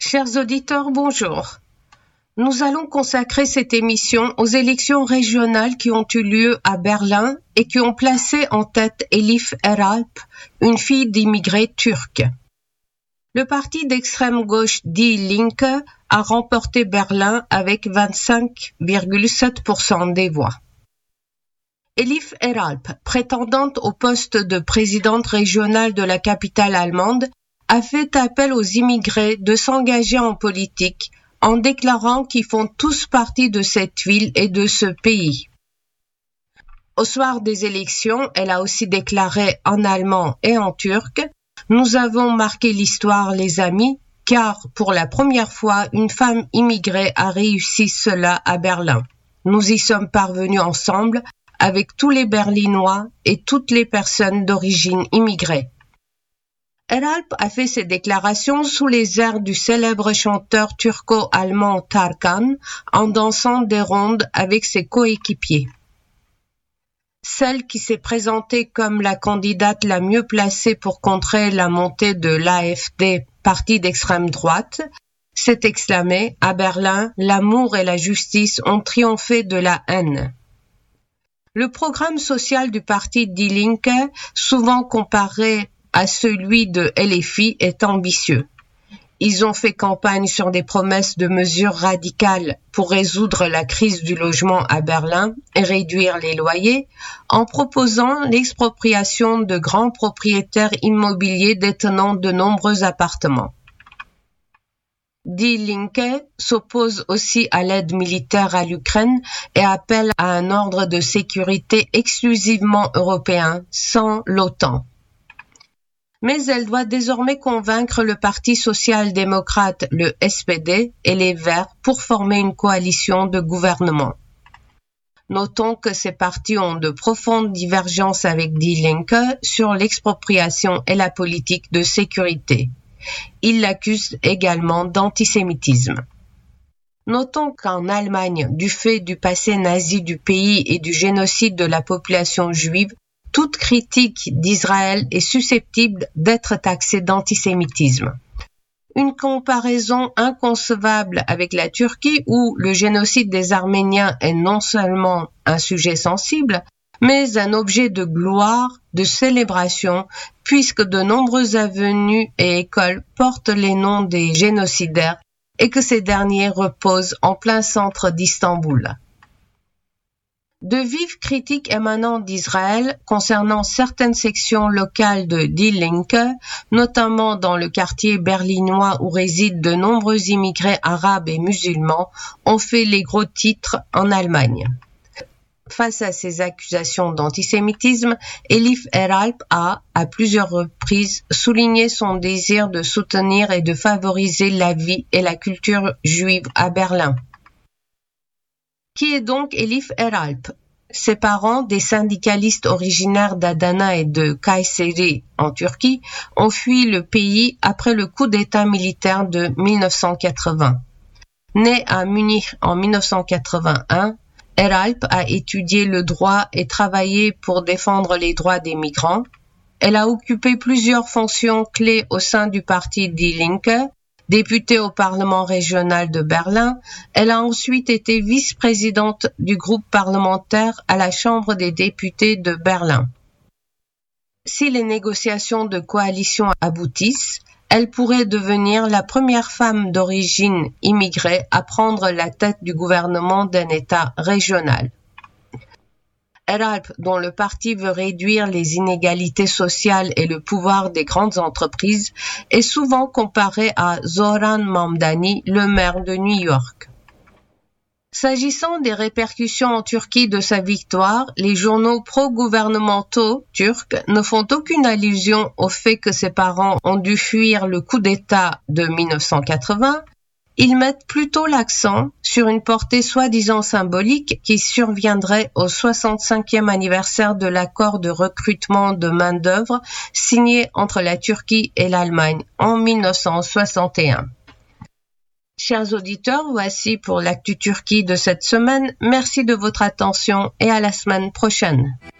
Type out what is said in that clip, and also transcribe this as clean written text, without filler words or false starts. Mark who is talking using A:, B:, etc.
A: Chers auditeurs, bonjour. Nous allons consacrer cette émission aux élections régionales qui ont eu lieu à Berlin et qui ont placé en tête Elif Eralp, une fille d'immigrés turcs. Le parti d'extrême gauche Die Linke a remporté Berlin avec 25,7% des voix. Elif Eralp, prétendante au poste de présidente régionale de la capitale allemande, a fait appel aux immigrés de s'engager en politique en déclarant qu'ils font tous partie de cette ville et de ce pays. Au soir des élections, elle a aussi déclaré en allemand et en turc « Nous avons marqué l'histoire, les amis, car pour la première fois, une femme immigrée a réussi cela à Berlin. Nous y sommes parvenus ensemble avec tous les Berlinois et toutes les personnes d'origine immigrée. » Eralp a fait ses déclarations sous les airs du célèbre chanteur turco-allemand Tarkan en dansant des rondes avec ses coéquipiers. Celle qui s'est présentée comme la candidate la mieux placée pour contrer la montée de l'AfD, parti d'extrême droite, s'est exclamée « À Berlin, l'amour et la justice ont triomphé de la haine ». Le programme social du parti Die Linke, souvent comparé à celui de LFI, est ambitieux. Ils ont fait campagne sur des promesses de mesures radicales pour résoudre la crise du logement à Berlin et réduire les loyers, en proposant l'expropriation de grands propriétaires immobiliers détenant de nombreux appartements. Die Linke s'oppose aussi à l'aide militaire à l'Ukraine et appelle à un ordre de sécurité exclusivement européen, sans l'OTAN. Mais elle doit désormais convaincre le Parti social-démocrate, le SPD, et les Verts pour former une coalition de gouvernement. Notons que ces partis ont de profondes divergences avec Die Linke sur l'expropriation et la politique de sécurité. Ils l'accusent également d'antisémitisme. Notons qu'en Allemagne, du fait du passé nazi du pays et du génocide de la population juive, toute critique d'Israël est susceptible d'être taxée d'antisémitisme. Une comparaison inconcevable avec la Turquie où le génocide des Arméniens est non seulement un sujet sensible, mais un objet de gloire, de célébration, puisque de nombreuses avenues et écoles portent les noms des génocidaires et que ces derniers reposent en plein centre d'Istanbul. De vives critiques émanant d'Israël concernant certaines sections locales de Die Linke, notamment dans le quartier berlinois où résident de nombreux immigrés arabes et musulmans, ont fait les gros titres en Allemagne. Face à ces accusations d'antisémitisme, Elif Eralp a, à plusieurs reprises, souligné son désir de soutenir et de favoriser la vie et la culture juive à Berlin. Qui est donc Elif Eralp? Ses parents, des syndicalistes originaires d'Adana et de Kayseri en Turquie, ont fui le pays après le coup d'État militaire de 1980. Née à Munich en 1981, Eralp a étudié le droit et travaillé pour défendre les droits des migrants. Elle a occupé plusieurs fonctions clés au sein du parti Die Linke. Députée au Parlement régional de Berlin, elle a ensuite été vice-présidente du groupe parlementaire à la Chambre des députés de Berlin. Si les négociations de coalition aboutissent, elle pourrait devenir la première femme d'origine immigrée à prendre la tête du gouvernement d'un État régional. Eralp, dont le parti veut réduire les inégalités sociales et le pouvoir des grandes entreprises, est souvent comparé à Zoran Mamdani, le maire de New York. S'agissant des répercussions en Turquie de sa victoire, les journaux pro-gouvernementaux turcs ne font aucune allusion au fait que ses parents ont dû fuir le coup d'État de 1980. Ils mettent plutôt l'accent sur une portée soi-disant symbolique qui surviendrait au 65e anniversaire de l'accord de recrutement de main-d'œuvre signé entre la Turquie et l'Allemagne en 1961. Chers auditeurs, voici pour l'actu Turquie de cette semaine. Merci de votre attention et à la semaine prochaine.